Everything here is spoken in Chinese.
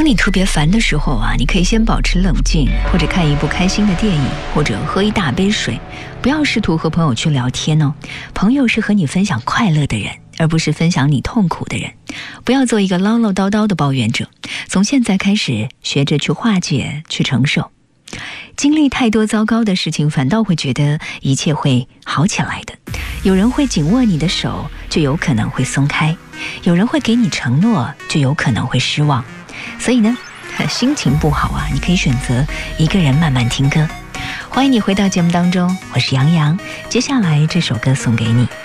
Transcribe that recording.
当你特别烦的时候啊，你可以先保持冷静，或者看一部开心的电影，或者喝一大杯水。不要试图和朋友去聊天哦，朋友是和你分享快乐的人，而不是分享你痛苦的人。不要做一个唠唠叨叨的抱怨者，从现在开始学着去化解，去承受。经历太多糟糕的事情，反倒会觉得一切会好起来的。有人会紧握你的手，就有可能会松开；有人会给你承诺，就有可能会失望。所以呢，心情不好啊，你可以选择一个人慢慢听歌。欢迎你回到节目当中，我是杨洋。接下来这首歌送给你。